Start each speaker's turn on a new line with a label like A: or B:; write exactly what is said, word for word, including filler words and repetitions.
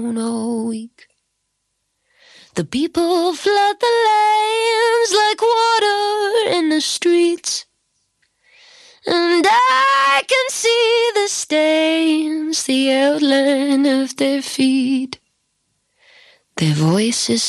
A: all week. The people flood the lanes like water in the streets, and I can see the stains, the outline of their feet. Their voices